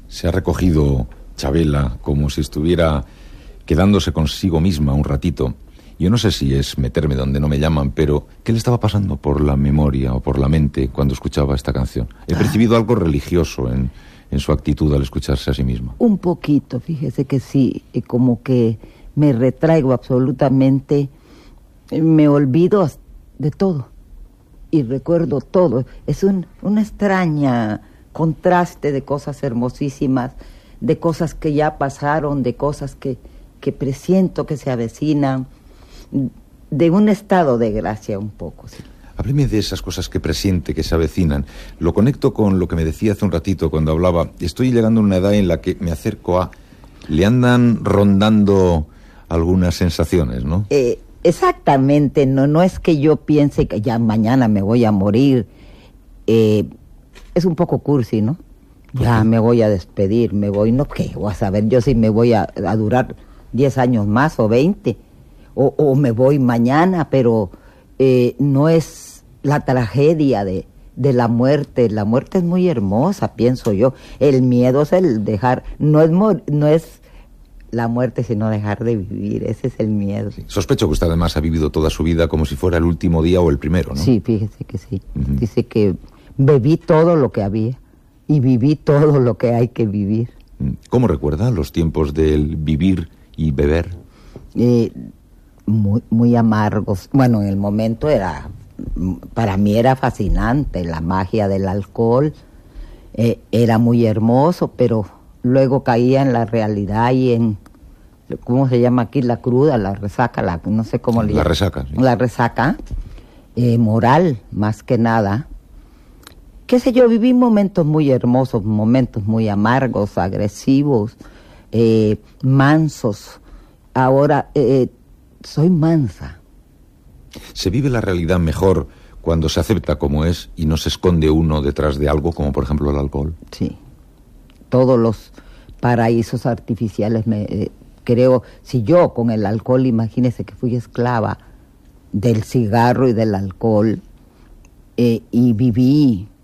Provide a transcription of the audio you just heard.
Se ha recogido Chabela como si estuviera quedándose consigo misma un ratito. Yo no sé si es meterme donde no me llaman, pero ¿qué le estaba pasando por la memoria o por la mente cuando escuchaba esta canción? He percibido algo religioso en su actitud al escucharse a sí misma. Un poquito, fíjese que sí, como que me retraigo absolutamente, me olvido de todo y recuerdo todo. Es una extraña contraste de cosas hermosísimas, de cosas que ya pasaron, de cosas que presiento que se avecinan, de un estado de gracia un poco, sí. Hábleme de esas cosas que presiente, que se avecinan. Lo conecto con lo que me decía hace un ratito cuando hablaba. Estoy llegando a una edad en la que me acerco a... Le andan rondando algunas sensaciones, ¿no? Exactamente, no es que yo piense que ya mañana me voy a morir. Es un poco cursi, ¿no? Ya me voy a despedir, me voy, no, ¿qué? Voy a saber yo si me voy a durar 10 años más o 20, o me voy mañana, pero no es la tragedia de la muerte. La muerte es muy hermosa, pienso yo. El miedo es el dejar, no es la muerte, sino dejar de vivir, ese es el miedo. Sí. Sospecho que usted además ha vivido toda su vida como si fuera el último día o el primero, ¿no? Sí, fíjese que sí. Uh-huh. Dice que bebí todo lo que había y viví todo lo que hay que vivir. ¿Cómo recuerda los tiempos del vivir y beber? Muy amargos. Bueno, en el momento para mí era fascinante, la magia del alcohol, era muy hermoso, pero luego caía en la realidad y en, ¿cómo se llama aquí? La cruda, la resaca, no sé cómo le llaman. La resaca. Sí. La resaca, moral, más que nada. Qué sé yo, viví momentos muy hermosos, momentos muy amargos, agresivos, mansos. Ahora soy mansa. ¿Se vive la realidad mejor cuando se acepta como es y no se esconde uno detrás de algo, como por ejemplo el alcohol? Sí. Todos los paraísos artificiales, creo, si yo con el alcohol, imagínese que fui esclava del cigarro y del alcohol, y viví